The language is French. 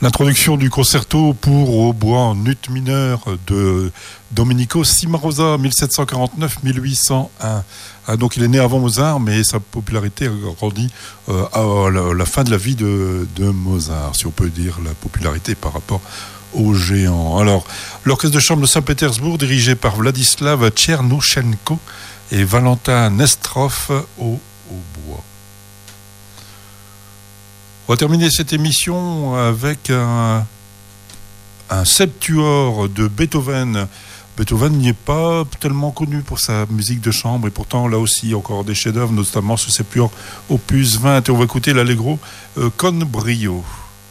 L'introduction du concerto pour hautbois en ut mineur de Domenico Cimarosa, 1749-1801. Donc il est né avant Mozart, mais sa popularité a grandi à la fin de la vie de Mozart, si on peut dire la popularité par rapport au géant. Alors, l'orchestre de chambre de Saint-Pétersbourg, dirigé par Vladislav Tchernouchenko et Valentin Nestrov au hautbois. On va terminer cette émission avec un septuor de Beethoven. Beethoven n'est pas tellement connu pour sa musique de chambre et pourtant là aussi encore des chefs-d'œuvre, notamment ce septuor opus 20. Et on va écouter l'allegro con brio.